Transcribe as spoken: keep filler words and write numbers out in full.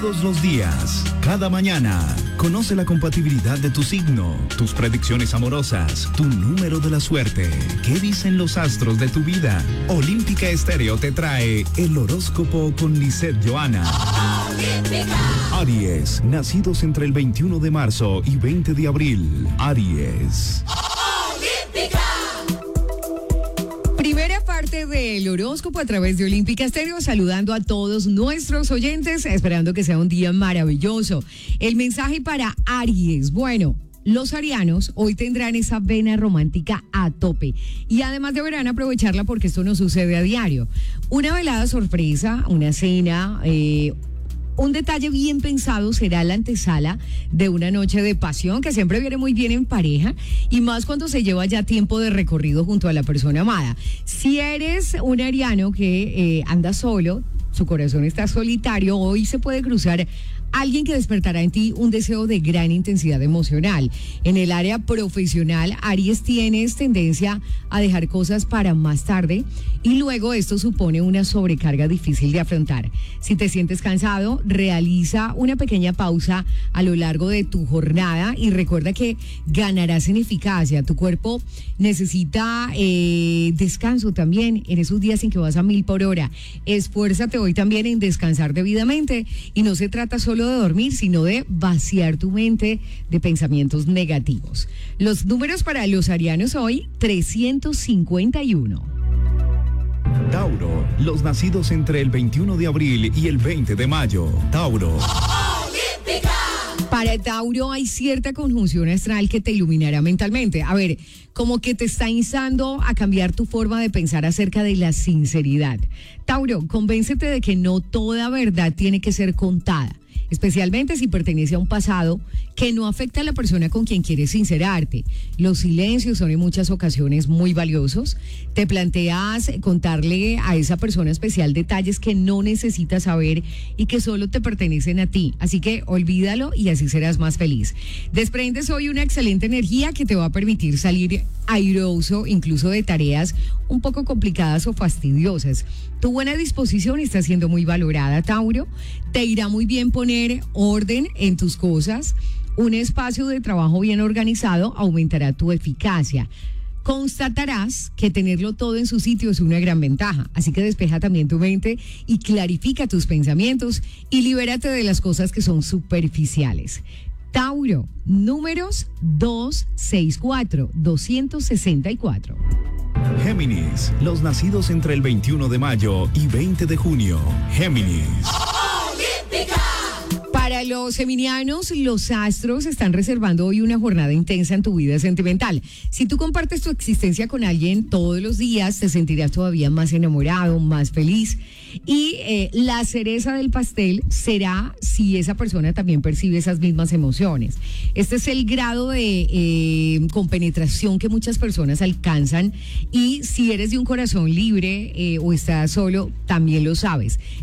Todos los días, cada mañana, conoce la compatibilidad de tu signo, tus predicciones amorosas, tu número de la suerte. ¿Qué dicen los astros de tu vida? Olímpica Estéreo te trae el horóscopo con Lisette Johanna. Aries, nacidos entre el veintiuno de marzo y veinte de abril. Aries. Primera parte del horóscopo a través de Olímpica Estéreo, saludando a todos nuestros oyentes, esperando que sea un día maravilloso. El mensaje para Aries, bueno, los arianos hoy tendrán esa vena romántica a tope y además deberán aprovecharla porque esto no sucede a diario. Una velada sorpresa, una cena, eh, un detalle bien pensado será la antesala de una noche de pasión que siempre viene muy bien en pareja y más cuando se lleva ya tiempo de recorrido junto a la persona amada. Si eres un ariano que eh, anda solo, su corazón está solitario, hoy se puede cruzar alguien que despertará en ti un deseo de gran intensidad emocional. En el área profesional, Aries, tienes tendencia a dejar cosas para más tarde y luego esto supone una sobrecarga difícil de afrontar. Si te sientes cansado, realiza una pequeña pausa a lo largo de tu jornada y recuerda que ganarás en eficacia. Tu cuerpo necesita eh, descanso también en esos días en que vas a mil por hora. Esfuérzate hoy también en descansar debidamente y no se trata solo de dormir, sino de vaciar tu mente de pensamientos negativos. Los números para los arianos hoy, trescientos cincuenta y uno. Tauro, los nacidos entre el veintiuno de abril y el veinte de mayo. Tauro. Para Tauro hay cierta conjunción astral que te iluminará mentalmente. A ver, como que te está instando a cambiar tu forma de pensar acerca de la sinceridad. Tauro, convéncete de que no toda verdad tiene que ser contada, especialmente si pertenece a un pasado que no afecta a la persona con quien quieres sincerarte. Los silencios son en muchas ocasiones muy valiosos. Te planteas contarle a esa persona especial detalles que no necesitas saber y que solo te pertenecen a ti. Así que olvídalo y así serás más feliz. Desprendes hoy una excelente energía que te va a permitir salir airoso, incluso de tareas un poco complicadas o fastidiosas. Tu buena disposición está siendo muy valorada, Tauro. Te irá muy bien poner orden en tus cosas. Un espacio de trabajo bien organizado aumentará tu eficacia. Constatarás que tenerlo todo en su sitio es una gran ventaja, así que despeja también tu mente y clarifica tus pensamientos y libérate de las cosas que son superficiales. Tauro, números doscientos sesenta y cuatro, doscientos sesenta y cuatro. Géminis, los nacidos entre el veintiuno de mayo y veinte de junio. Géminis. Para los geminianos, los astros están reservando hoy una jornada intensa en tu vida sentimental. Si tú compartes tu existencia con alguien todos los días, te sentirás todavía más enamorado, más feliz. Y eh, la cereza del pastel será si esa persona también percibe esas mismas emociones. Este es el grado de eh, compenetración que muchas personas alcanzan y si eres de un corazón libre eh, o estás solo, también lo sabes.